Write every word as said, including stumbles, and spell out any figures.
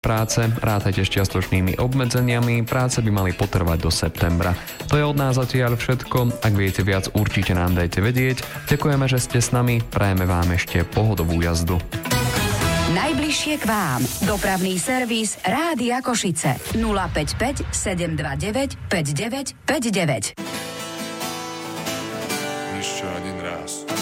práce, rátajte s čiastočnými obmedzeniami, práce by mali potrvať do septembra. To je od nás zatiaľ všetko, ak viete viac, určite nám dajte vedieť. Ďakujeme, že ste s nami, prajeme vám ešte pohodovú jazdu. Najbližšie k vám. Dopravný servis Rádia Košice. nula päť päť sedem dva deväť päť deväť päť deväť. Еще один раз.